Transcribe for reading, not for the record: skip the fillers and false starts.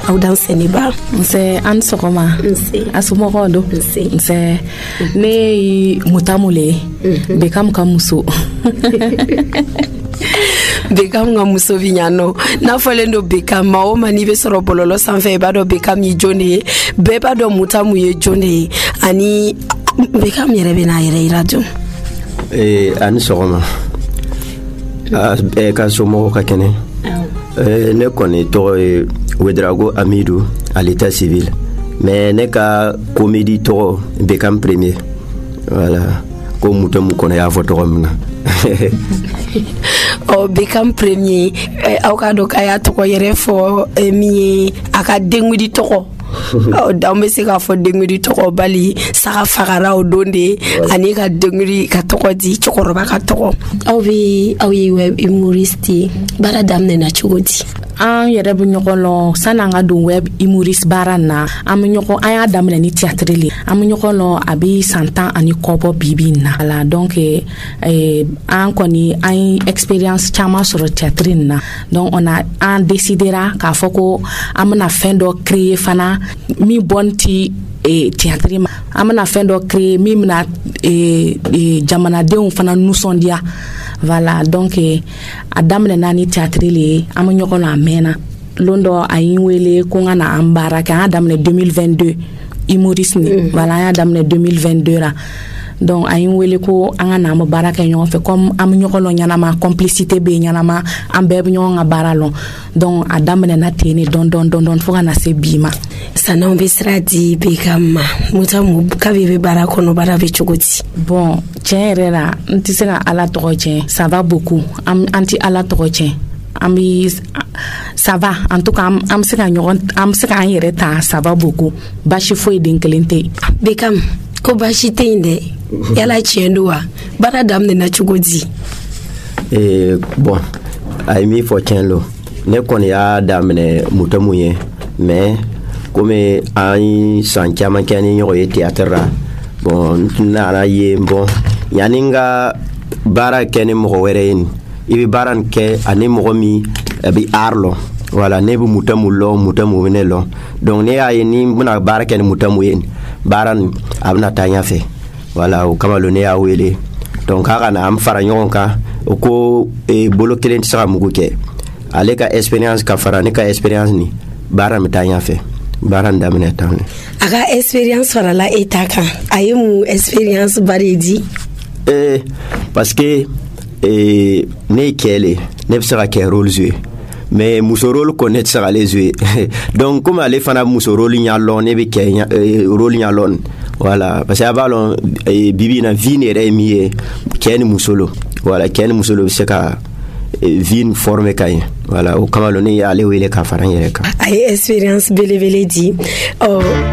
aw dan Seniba nse an sogoma asumoko do nse ne mutamule Bekam ka muso Bekam nga muso vinyano na folendo Bekam ma o mani be soro bololo sanfɛ ba do Bekam yi jone be ba do mutamu ye jone ani Bekam yɛrɛ bɛ na yɛrɛ ira dun ani sɔgɔma ka somɔgɔw ka kɛnɛ ne kɔni tɔgɔ ye Wedrago Amidou à l'état civil mais ne ka comédie tɔgɔ Bekam premier voilà ko mutamu kɔnɔ y'a fɔ tɔgɔ min na Bekam premier aw ka dɔn k'a y'a tɔgɔ yɛrɛ fɔ min ye a ka dengudi tɔgɔ dan bɛ se k'a fɔ dengudi tɔgɔ bali saga fagara o don de ani ka dengudi ka tɔgɔ di cɛkɔrɔba ka tɔgɔ aw ye web humoriste baara daminɛna cogo di an yɛrɛ bɛ ɲɔgɔn lɔn sanni an ka don web humoriste baara na an y'a daminɛ ni théâtre le an bɛ ɲɔgɔn lɔn a bɛ san 10 ani kɔ bɔ bi na voilà donc an kɔni an ye expérience caman sɔrɔ théâtre in na donc an décidera k'a fɔ ko an bɛna fɛn dɔ créer fana min bɔn ti théâtre ma an bɛna fɛn dɔ créer min bɛna jamanadenw fana nisɔndiya voilà donc a daminɛna ni théâtre le ye an bɛ ɲɔgɔn na a mɛnna lon dɔ a yi wele ko n ka na an baara kɛ an y'a daminɛ 2022 humorisme voilà an y'a daminɛ 2022 la donc a yi wele ko an ka na an bɛ baara kɛ ɲɔgɔn fɛ comme an bɛ ɲɔgɔn lɔn ɲɛnama complicité bɛ ɲɛnama an bɛɛ bɛ ɲɔgɔn ka baara lɔn donc a daminɛna ten ne dɔn fo ka na se bi ma san'anw bɛ sira di Bekam ma mutamu kabi bɛ baara kɔnɔ baara bɛ cogo di bon tiɲɛ yɛrɛ la n tɛ se ka Ala tɔgɔ tiɲɛ ça va beaucoup an tɛ Ala tɔgɔ tiɲɛ an bɛ ça va en tout cas an bɛ se k'an yɛrɛ ta ça va beaucoup baasi foyi den kelen tɛ yen Bekam ko baasi tɛ yen dɛ yala tiɲɛ don wa baara daminɛna cogo di bon a ye min fɔ tiɲɛ lo ne kɔni y'a daminɛ mutamu ye mais comme an ye san caman kɛ ni ɲɔgɔn ye théâtre la bon n nana ye bon yanni n ka baara kɛ ni mɔgɔ wɛrɛ ye i bɛ baara nin kɛ ani mɔgɔ min a bɛ art lɔn voilà ne bɛ mutamu lɔn mutamu bɛ ne lɔn donc ne y'a ye ni n bɛna baara kɛ ni mutamu ye baara nin a bɛna taa ɲɛfɛ voilà o kama lo ne y'a wele donc k'a ka na an fara ɲɔgɔn kan o ko bolo kelen tɛ se ka mugu kɛ ale ka expérience ka fara ne ka expérience ni baara bɛ taa ɲɛfɛ baara nin daminɛ tan ne a ka expérience farala e ta kan a ye mun expérience ba de di parce que ne ye cɛ le ne bɛ se ka kɛ rôle jouer mais muso rôle ko ne tɛ se k'ale jouer donc comme ale fana muso rôle ɲa lɔn ne bɛ kɛ rôle ɲa lɔn voilà parce que a b'a lɔn bibi na vie yɛrɛ ye min ye cɛ ni muso lo voilà cɛ ni muso lo bɛ se ka vie former ka ɲɛ voilà o kama lo ne y'ale wele ka fara n yɛrɛ kan a ye expérience belebele di